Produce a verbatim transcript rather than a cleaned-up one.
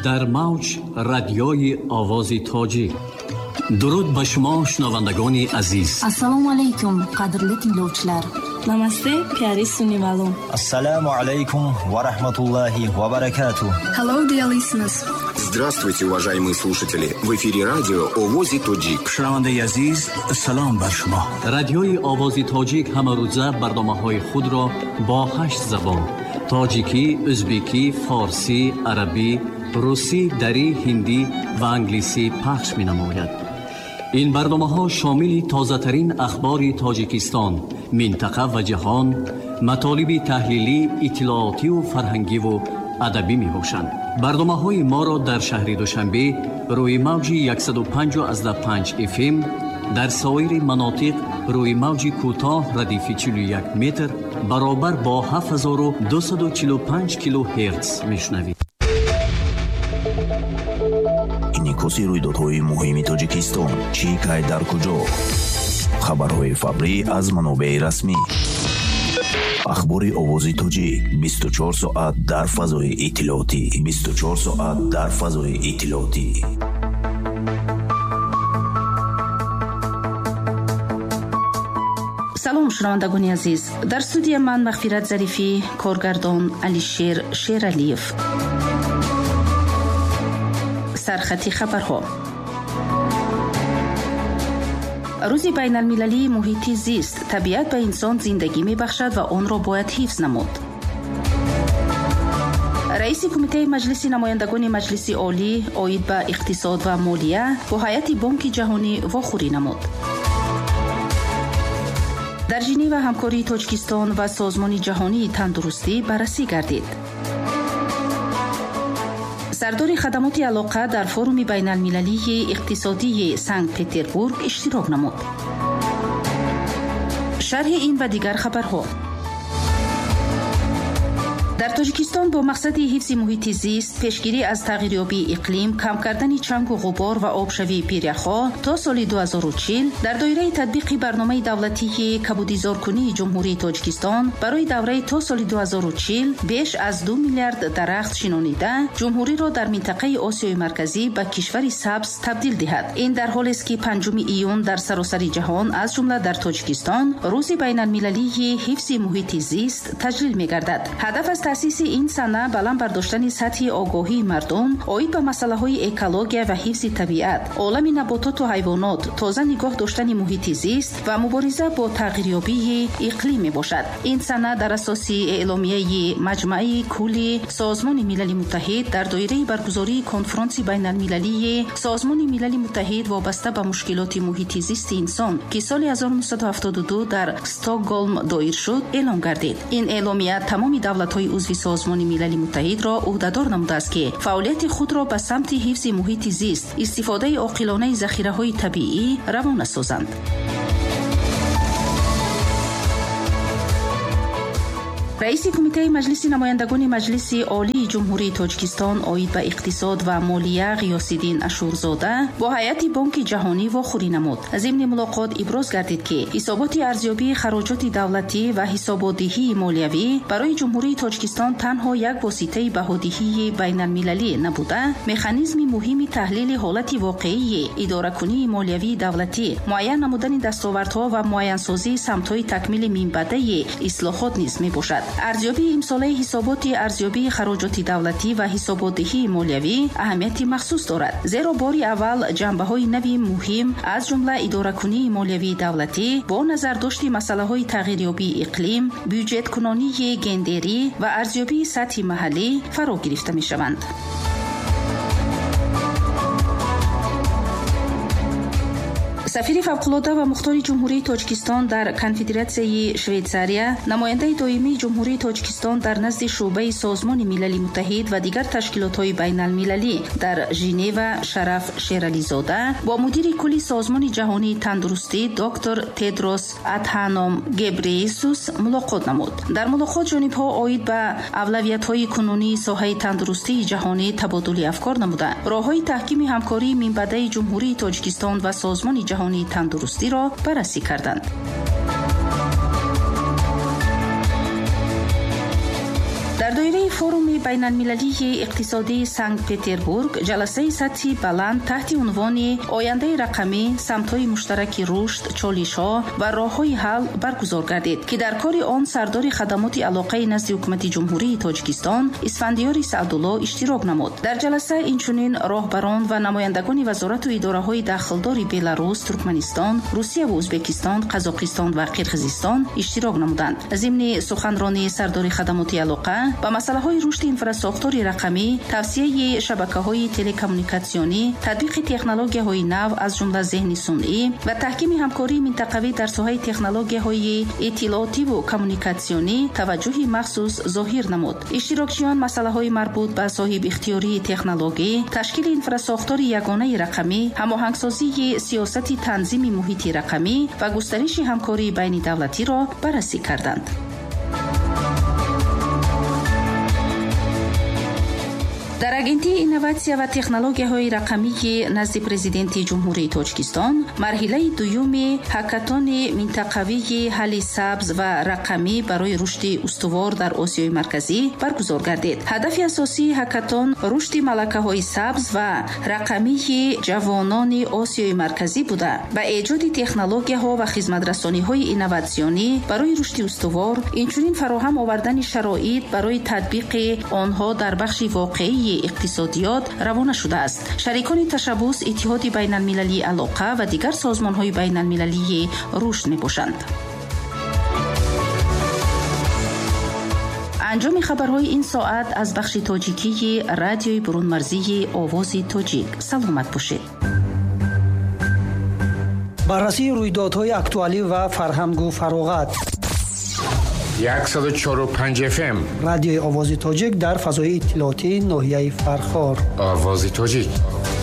در موج رادیوی آواز تاجیک. درود به شما شنوندگان عزیز. السلام علیکم قدرلی تینلوچلر. Намасте, пиари сунивалу. Ассаляму алейкум ва рахматуллахи ва баракату. Hello, dear listeners. Здравствуйте, уважаемые слушатели. В эфире радио Овози Тоджик. шунавандаи азиз, салом бар шумо. رادیوی آواز تاجیک همه روزه برنامه‌های خود را با هشت زبان: تاجیکی، ازبکی، فارسی، عربی، روسی، دری، هندی و انگلیسی پخش می‌نماید. این برنامه‌ها شامل تازه‌ترین اخبار تاجیکستان، منطقه و جهان، مطالب تحلیلی، اطلاعاتی و فرهنگی و ادبی می‌باشند. برنامه‌های ما را در شهر دوشنبه روی موج صد و پنج و پنج اف ام، در سایر مناطق روی موج کوتاه ردیف چهل و یک متر برابر با هفت هزار و دویست و چهل و پنج کیلوهرتز میشنوید. инъикоси рӯйдодҳои муҳими тоҷикистон чӣ кай дар куҷо. хабарҳои фаврӣ аз манобаи расмӣ. ахбори овози тоҷик бисту чор соат дар фазои иттилоотӣ. бисту чор соат дар фазои иттилоотӣ. салом шунавандагони азиз, дар студия ман мағфират зарифӣ, коргардон алишер шералиев. сархати хабарҳо. рӯзи байналмилалии муҳити зист. табиат ба инсон зиндагӣ мебахшад ва онро бояд ҳифз намуд. раиси кумитаи маҷлиси намояндагони маҷлиси олӣ оид ба иқтисод ва молия бо ҳайати бонки ҷаҳонӣ вохӯрӣ намуд. дар Женева ҳамкории Тоҷикистон ва Созмони ҷаҳонии тандурустӣ баррасӣ гардид. сардори хадамоти алоқа дар форуми байналмилалии иқтисодии Санкт-Петербург иштирок намуд. шарҳи ин ва дигар хабарҳо. дар Тоҷикистон бо мақсади ҳифзи муҳити зист, пешгирӣ аз тағйирёбии иқлим, кам кардани чангу ғубор ва обшавии пиряхҳо то соли ду ҳазору чил дар доираи татбиқи барномаи давлатии кабудизоркунии ҷумҳурии Тоҷикистон барои давраи то соли ду ҳазору чил беш аз ду миллиард дарахт шинонида, ҷумҳуриро дар минтақаи Осиёи марказӣ ба кишвари сабз табдил диҳад. ин дар ҳолест ки панҷуми июн дар саросари ҷаҳон, аз ҷумла дар Тоҷикистон, рӯзи байналмилалии ҳифзи муҳити зист таҷлил мегардад. ҳадаф аз таъсиси ин сана баланд бардоштани сатҳи огоҳии мардум оид ба масъалаҳои экология ва ҳифзи табиат, олами набототу ҳайвонот, тоза нигоҳ доштани муҳити зист ва мубориза бо тағйирёбии иқлим мебошад. ин сана дар асоси эъломияи Маҷмаи Кулли Созмони Милали Муттаҳид дар доираи баргузории конфронси байналмилалии Созмони Милали Муттаҳид вобаста ба мушкилоти муҳити зисти инсон ки соли ҳазору нуҳсаду ҳафтоду ду дар Стокгольм доир шуд, эълон гардид. ин эъломия тамоми давлатҳои узви Созмони Милали Муттаҳидро ӯҳдадор намудааст ки фаъолияти худро ба самти ҳифзи муҳити зист, истифодаи оқилонаи захираҳои табиӣ равона созанд. раиси кумитаи маҷлиси намояндагони маҷлиси олии ҷумҳурии Тоҷикистон оид ба иқтисод ва молия Ғиёсиддин Ашурзода бо ҳайати бонки ҷаҳонӣ вохӯрӣ намуд. зимни мулоқот иброз гардид ки ҳисоботи арзёбии хароҷоти давлатӣ ва ҳисоботдиҳии молиявӣ барои ҷумҳурии Тоҷикистон танҳо як воситаи баҳодиҳии байналмилалӣ набуда, механизми муҳими таҳлили ҳолати воқеии идоракунии молиявии давлатӣ, муайян намудани дастовардҳо ва муайянсозии самтҳои такмили минбаъдаи ислоҳот низ мебошад. арзёбии имсолаи ҳисоботи арзёбии хароҷоти давлатӣ ва ҳисоботдиҳии молиявӣ аҳамияти махсус дорад, зеро бори аввал ҷанбаҳои нави муҳим аз ҷумла идоракунии молиявии давлатӣ бо назардошти масъалаҳои тағйирёбии иқлим, бюҷеткунонии гендерӣ ва арзёбии сатҳи маҳаллӣ фаро гирифта мешаванд. сафири фавқулода ва мухтори ҷумҳурии Тоҷикистон дар Конфедератсияи Швейтсария, намояндаи доимии ҷумҳурии Тоҷикистон дар назди шуъбаи Созмони Милали Муттаҳид ва дигар ташкилотҳои байналмилалӣ дар Женева Шараф Шерализода бо мудири кулли Созмони ҷаҳонии тандурустӣ доктор Тедрос Адҳаном Гебреесус мулоқот намуд. дар мулоқот ҷонибҳо оид ба авлавиятҳои кунунии соҳаи тандурустии ҷаҳонӣ табодули афкор намуда, роҳҳои таҳкими ҳамкории минбаъдаи ҷумҳурии Тоҷикистон ва Созмони ҷаҳонии тандурустиро баррасӣ карданд. дар доираи форуми байналмилалии иқтисодии Санкт Петербург ҷаласаи сатҳи баланд таҳти унвони ояндаи рақамӣ, самтҳои муштараки рушд, чолишҳо ва роҳҳои ҳал баргузор гардид, ки дар кори он сардори хадамоти алоқаи назди ҳукумати ҷумҳурии Тоҷикистон Исфандиёри Саъдулло иштирок намуд. Дар ҷаласа инчунин роҳбарон ва намояндагони вазорату идораҳои дахлдори Беларус, Туркманистон, Русия ва Ӯзбекистон, Қазоқистон ва Қирғизистон иштирок намуданд. зимни суханронии сардори хадамоти алоқа ба масъалаҳои рушди инфраструктури рақамӣ, тавсияи шабакаҳои телекоммуникатсионӣ, татбиқи технологияҳои нав аз ҷумла зеҳни сунъӣ ва таҳкими ҳамкории минтақавӣ дар соҳаи технологияҳои иттилоотиву коммуникатсионӣ таваҷҷӯҳи махсус зоҳир намуд. иштирокчиён масъалаҳои марбут ба соҳибихтиёрии технологӣ, ташкили инфраструктури ягонаи рақамӣ, ҳамоҳангсозии сиёсати танзими муҳити рақамӣ ва густариши ҳамкории байни давлатиро баррасӣ карданд. дар агентии инноватсия ва технологияҳои рақамии назди президенти ҷумҳурии Тоҷикистон марҳилаи дуюми ҳакатони минтақавии ҳалли сабз ва рақамӣ барои рушди устувор дар Осиёи марказӣ баргузор гардид. ҳадафи асосии ҳакатон рушди малакаҳои сабз ва рақамии ҷавонони Осиёи марказӣ буда ба эҷоди технологияҳо ва хизматрасониҳои инноватсионӣ барои рушди устувор, инчунин фароҳам овардани шароит барои татбиқи онҳо дар бахши воқеии иқтисодиёт равона шудааст. шарикони ташаббус иттиҳоди байналмилалии алоқа ва дигар созмонҳои байналмилалии рушд мебошанд. анҷоми хабарҳои ин соат аз бахши тоҷикии радиои бурунмарзии овози тоҷик. саломат бошед. баррасии рӯйдодҳои актуалӣ ва фарҳангу фароғат. صد و چهار و پنج اف ام رادیوی آوازی تاجیک در فضای اطلاعاتی ناحیه فرخار. آوازی تاجیک